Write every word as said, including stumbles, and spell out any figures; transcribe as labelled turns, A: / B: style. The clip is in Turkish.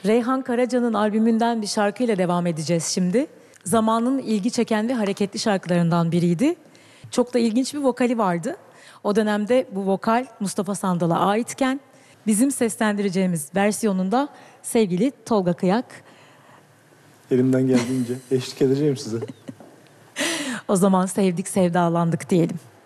A: Reyhan Karaca'nın albümünden bir şarkıyla devam edeceğiz şimdi. Zamanın ilgi çeken ve hareketli şarkılarından biriydi. Çok da ilginç bir vokali vardı. O dönemde bu vokal Mustafa Sandal'a aitken bizim seslendireceğimiz versiyonunda sevgili Tolga Kıyak.
B: Elimden geldiğince eşlik edeceğim size.
A: O zaman sevdik sevdalandık diyelim.